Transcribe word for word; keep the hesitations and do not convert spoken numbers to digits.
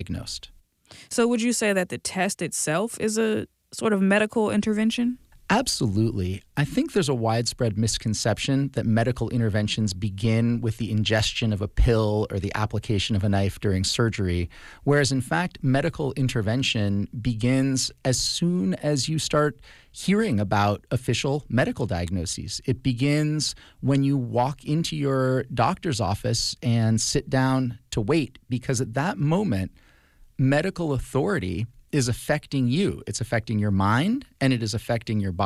diagnosed. So would you say that the test itself is a sort of medical intervention? Absolutely. I think there's a widespread misconception that medical interventions begin with the ingestion of a pill or the application of a knife during surgery, whereas in fact, medical intervention begins as soon as you start hearing about official medical diagnoses. It begins when you walk into your doctor's office and sit down to wait, because at that moment, medical authority is affecting you. It's affecting your mind and it is affecting your body.